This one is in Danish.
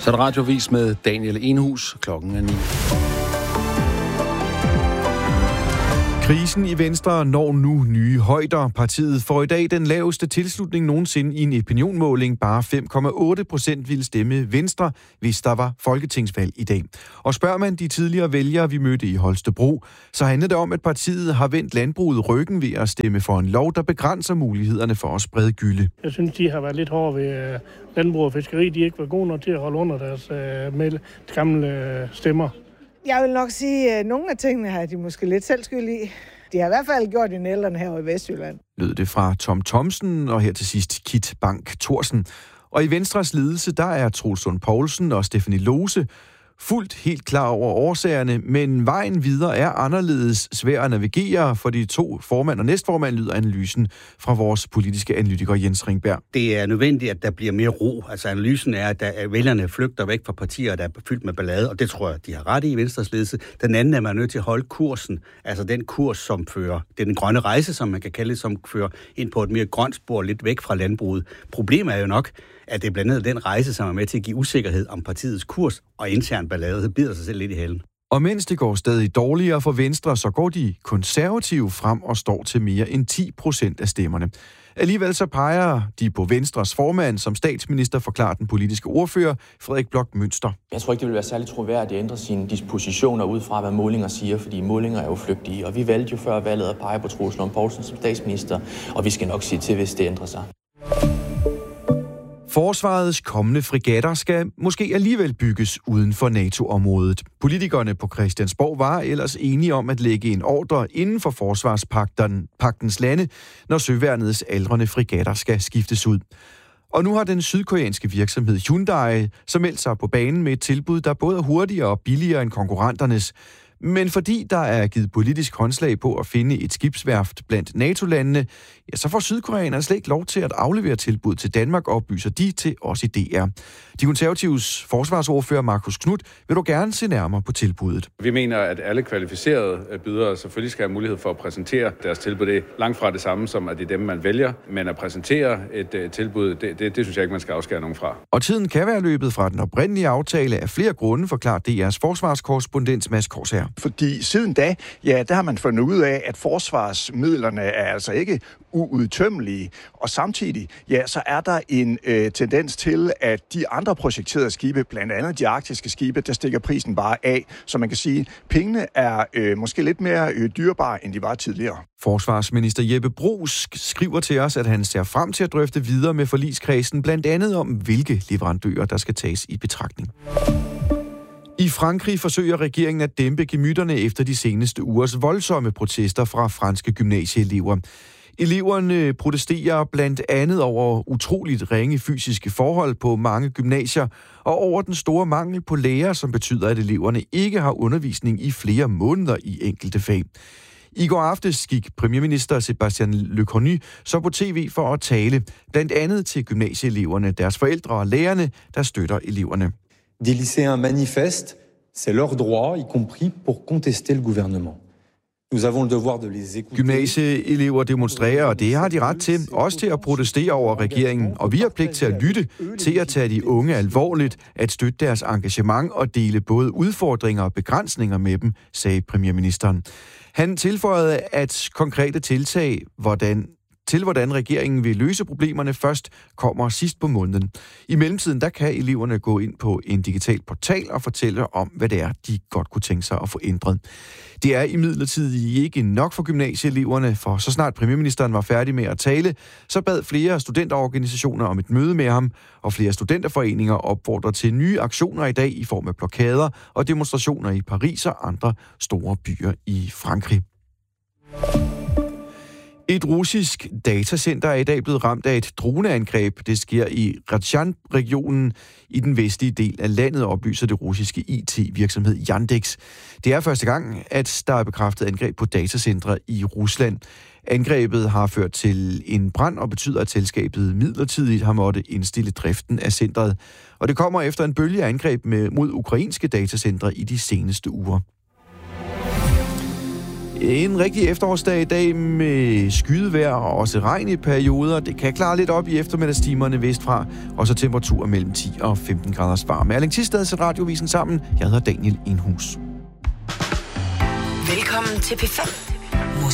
Så er der radiovis med Daniel Enhus. Klokken er 9. Krisen i Venstre når nu nye højder. Partiet får i dag den laveste tilslutning nogensinde i en opinionmåling. Bare 5,8% ville stemme Venstre, hvis der var folketingsvalg i dag. Og spørger man de tidligere vælgere, vi mødte i Holstebro, så handler det om, at partiet har vendt landbruget ryggen ved at stemme for en lov, der begrænser mulighederne for at sprede gylde. Jeg synes, de har været lidt hårde ved landbrug og fiskeri. De er ikke været gode nok til at holde under deres gamle stemmer. Jeg vil nok sige, at nogle af tingene har de måske lidt selv skyld i. De har i hvert fald gjort en ældre her i Vestjylland. Lød det fra Tom Thomsen og her til sidst Kit Bank Thorsen. Og i Venstres ledelse, der er Troels Lund Poulsen og Stephanie Lose fuldt helt klar over årsagerne, men vejen videre er anderledes svær at navigere, for de to formand og næstformand lyder analysen fra vores politiske analytiker Jens Ringberg. Det er nødvendigt, at der bliver mere ro. Altså analysen er, at vælgerne flygter væk fra partier, der er fyldt med ballade, og det tror jeg, de har ret i Venstres ledelse. Den anden er, man nødt til at holde kursen, altså den kurs, som fører, det er den grønne rejse, som man kan kalde det, som fører ind på et mere grønt spor, lidt væk fra landbruget. Problemet er jo nok, at det er blandt andet den rejse, som er med til at give usikkerhed om partiets kurs og intern ballade, så bider sig selv lidt i halen. Og mens det går stadig dårligere for Venstre, så går de konservative frem og står til mere end 10% af stemmerne. Alligevel så peger de på Venstres formand, som statsminister, forklarer den politiske ordfører Frederik Bloch Münster. Jeg tror ikke, det vil være særlig troværdigt at ændre sine dispositioner ud fra, hvad målinger siger, fordi målinger er jo flygtige. Og vi valgte jo før valget at pege på Troels Lund Poulsen som statsminister, og vi skal nok sige til, hvis det ændrer sig. Forsvarets kommende fregatter skal måske alligevel bygges uden for NATO-området. Politikerne på Christiansborg var ellers enige om at lægge en ordre inden for forsvarspagtens lande, når søværnets aldrende fregatter skal skiftes ud. Og nu har den sydkoreanske virksomhed Hyundai så meldt sig på banen med et tilbud, der både er hurtigere og billigere end konkurrenternes. Men fordi der er givet politisk håndslag på at finde et skibsværft blandt NATO-landene, ja, så får sydkoreanerne slet ikke lov til at aflevere tilbud til Danmark, oplyser de til os i DR. De konservatives forsvarsordfører Markus Knudt vil du gerne se nærmere på tilbuddet. Vi mener, at alle kvalificerede bydere selvfølgelig skal have mulighed for at præsentere deres tilbud. Det er langt fra det samme som, at det er dem, man vælger, men at præsentere et tilbud, det synes jeg ikke, man skal afskære nogen fra. Og tiden kan være løbet fra den oprindelige aftale af flere grunde, forklarer DR's forsvarskorrespondent Mads Korsherr. Fordi siden da, ja, der har man fundet ud af, at forsvarsmidlerne er altså ikke uudtømmelige. Og samtidig, ja, så er der en tendens til, at de andre projekterede skibe, blandt andet de arktiske skibe, der stikker prisen bare af. Så man kan sige, pengene er måske lidt mere dyrebare, end de var tidligere. Forsvarsminister Jeppe Bruus skriver til os, at han ser frem til at drøfte videre med forligskredsen, blandt andet om, hvilke leverandører, der skal tages i betragtning. I Frankrig forsøger regeringen at dæmpe gemytterne efter de seneste ugers voldsomme protester fra franske gymnasieelever. Eleverne protesterer blandt andet over utroligt ringe fysiske forhold på mange gymnasier og over den store mangel på lærere, som betyder, at eleverne ikke har undervisning i flere måneder i enkelte fag. I går aftes gik premierminister Sébastien Lecornu så på tv for at tale, blandt andet til gymnasieeleverne, deres forældre og lærerne, der støtter eleverne. Des lycéens manifestent, c'est leur droit, y compris pour contester le gouvernement. Nous avons le devoir de les écouter. Gymnasieelever demonstrerer, og det har de ret til, også til at protestere over regeringen. Og vi har pligt til at lytte, til at tage de unge alvorligt, at støtte deres engagement og dele både udfordringer og begrænsninger med dem, sagde premierministeren. Han tilføjede, at konkrete tiltag, hvordan regeringen vil løse problemerne først, kommer sidst på måneden. I mellemtiden, der kan eleverne gå ind på en digital portal og fortælle om, hvad det er, de godt kunne tænke sig at få ændret. Det er imidlertid ikke nok for gymnasieeleverne, for så snart premierministeren var færdig med at tale, så bad flere studenterorganisationer om et møde med ham, og flere studenterforeninger opfordrer til nye aktioner i dag i form af blokader og demonstrationer i Paris og andre store byer i Frankrig. Et russisk datacenter er i dag blevet ramt af et droneangreb. Det sker i Radzjan-regionen i den vestlige del af landet, oplyser det russiske IT-virksomhed Yandex. Det er første gang, at der er bekræftet angreb på datacentre i Rusland. Angrebet har ført til en brand og betyder, at selskabet midlertidigt har måttet indstille driften af centret. Og det kommer efter en bølge af angreb mod ukrainske datacentre i de seneste uger. En rigtig efterårsdag i dag med skydevejr og også regn i perioder. Det kan klare lidt op i eftermiddagstimerne vestfra, og så temperaturer mellem 10 og 15 graders varme. Erling Thisted sætter radiovisen sammen. Jeg hedder Daniel Enhus. Velkommen til P5.